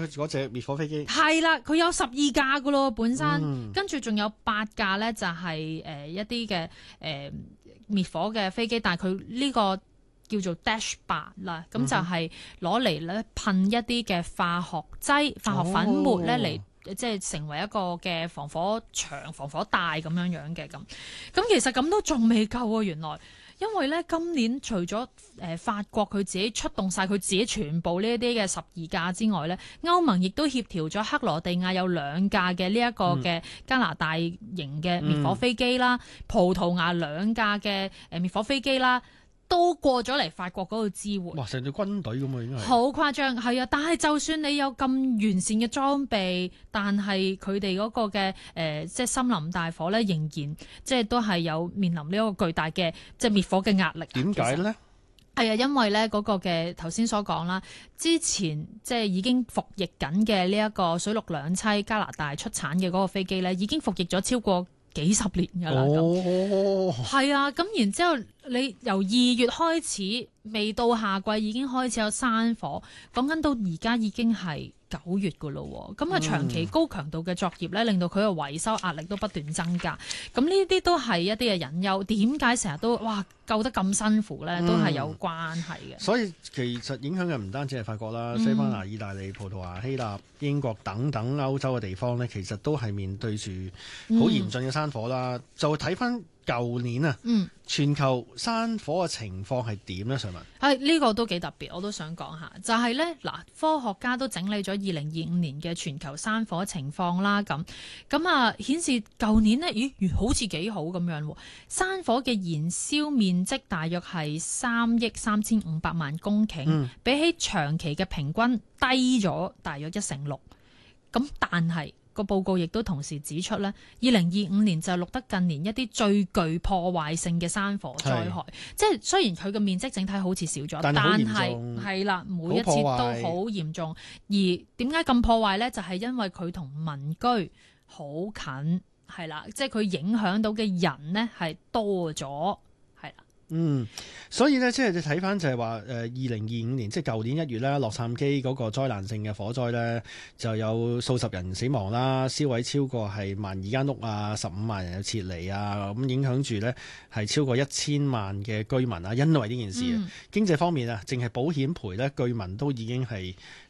嗰隻滅火飛機係啦，佢有12架噶咯本身，跟住仲有8架咧就係一啲嘅滅火嘅飛機，但係佢呢個叫做 Dash 8啦，咁就係攞嚟咧噴一啲嘅化學劑、化學粉末咧嚟。即係成為一個嘅防火牆、防火帶咁樣樣嘅咁。咁其實咁都仲未夠喎，原來。因為咧今年除咗法國佢自己出動晒佢自己全部呢一啲嘅12架之外咧，歐盟亦都協調咗克羅地亞有2架嘅呢一個嘅加拿大型嘅滅火飛機啦，葡萄牙2架嘅滅火飛機啦。都過咗嚟法國嗰度支援， 哇！成隊軍隊咁啊，已經係好誇張，係啊！但係就算你有咁完善嘅裝備，但係佢哋嗰個嘅即係森林大火咧，仍然即係都係有面臨呢一個巨大嘅即係滅火嘅壓力。 點解咧？ 係啊，因為咧嗰個嘅頭先所講啦，之前即係已經服役緊嘅呢一個水陸兩棲加拿大出產嘅嗰個飛機咧，已經服役咗超過幾十年㗎啦。哦，係啊，咁然之後你由2月開始，未到夏季已經開始有山火，講緊到而家已經係9月㗎咯。咁啊，長期高強度嘅作業咧，令到佢嘅維修壓力都不斷增加。咁呢啲都係一啲嘅隱憂。點解成日都救得咁辛苦咧？都係有關係嘅。 所以其實影響嘅唔單止係法國啦，西班牙、意大利、葡萄牙、希臘、英國等等歐洲嘅地方咧，其實都係面對住好嚴峻嘅山火啦。就睇翻舊年啊，全球山火嘅情況係點咧？上文呢個都幾特別，我都想講下，就係咧嗱，科學家都整理咗2025年嘅全球山火情況啦，咁啊顯示舊年呢，好似幾好咁樣喎。山火嘅燃燒面積大約係3億3500萬公頃，比起長期嘅平均低咗大約6%。咁但係個報告亦都同時指出咧，2025年就錄得近年一啲最具破壞性嘅山火災害。即係雖然佢嘅面積整體好似少咗，但係係啦，每一次都好嚴重。而點解咁破壞咧？就係因為佢同民居好近，係啦，即係佢影響到嘅人呢係多咗。 所以咧，即係你睇翻就係話2025年，即係舊年1月咧，洛杉磯嗰個災難性嘅火災咧，就有數十人死亡啦，燒毀超過係12間屋啊，15萬人有撤離啊，咁影響住咧係超過1000萬嘅居民啊，因為呢件事經濟方面啊，淨係保險賠咧，居民都已經係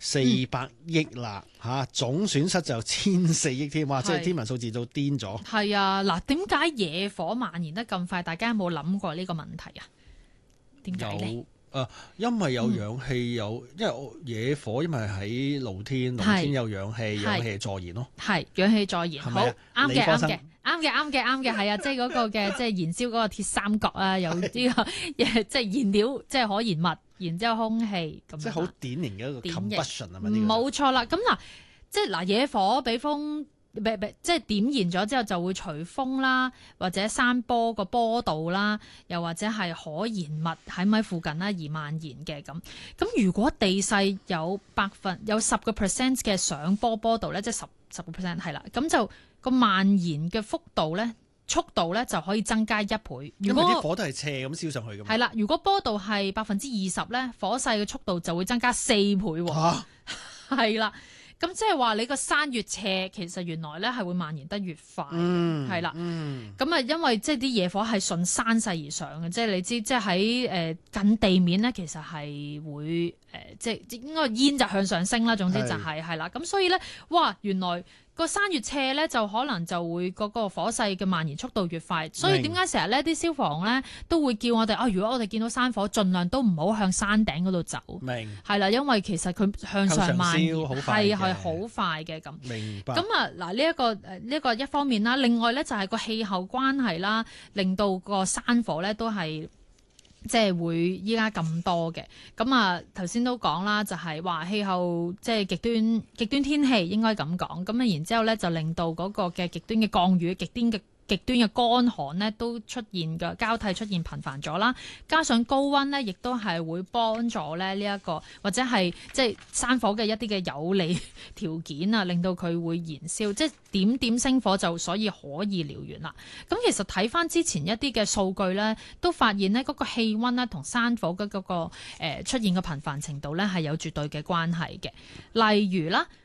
400億啦嚇，總損失就1400億添，哇！即係天文數字都癲咗。係啊，嗱，點解野火蔓延得咁快？大家有冇諗過呢個問題啊？點解咧？ 因為有氧氣，因為野火，因為喺露天有氧氣，氧氣助燃咯。係氧氣助燃，好啱嘅，係啊，即係嗰個嘅，即係燃燒嗰個鐵三角啊，有呢個即係燃料，即係可燃物，然之後空氣咁。即係好典型嘅一個 combustion 係咪？冇錯啦，咁嗱，即係嗱，野火俾風。即係點燃咗之後就會隨風啦，或者山坡個坡度啦，又或者係可燃物喺咪附近啦而蔓延嘅咁。咁如果地勢有10% 嘅上坡度咧，即係10% 係啦，咁就個蔓延嘅速度咧就可以增加1倍。如果啲火都係斜咁燒上去㗎嘛。 係啦，如果坡度係20%咧，火勢嘅速度就會增加4倍喎。嚇，係啦。咁即係話你個山越斜，其實原來咧係會蔓延得越快，係啦。咁啊，因為即係啲野火係順山勢而上嘅，即係你知，即係喺近地面咧，其實係會即係應該煙就向上升啦。總之就係啦。咁所以咧，哇，原來個山越斜咧，就可能就會嗰個火勢嘅蔓延速度越快。所以點解成日咧啲消防咧都會叫我哋如果我哋見到山火，盡量都唔好向山頂嗰度走。明係啦，因為其實佢向上蔓延係好快嘅咁。明白。咁啊嗱，呢一個一方面啦，另外咧就係個氣候關係啦，令到個山火咧都係。即係會依家咁多嘅，咁啊頭先都講啦，就係話氣候即係極端天氣應該咁講，咁啊然之後咧就令到嗰個嘅極端嘅降雨、極端嘅乾寒呢都出現嘅交替出現頻繁咗啦，加上高溫呢，亦都係會幫助咧呢一個或者係即係山火嘅一啲嘅有利條件啊，令到佢會燃燒，即係點點星火就所以可以燎原啦。咁其實睇翻之前一啲嘅數據咧，都發現呢嗰個氣溫咧同山火嘅嗰個出現嘅頻繁程度咧係有絕對嘅關係嘅。例如啦，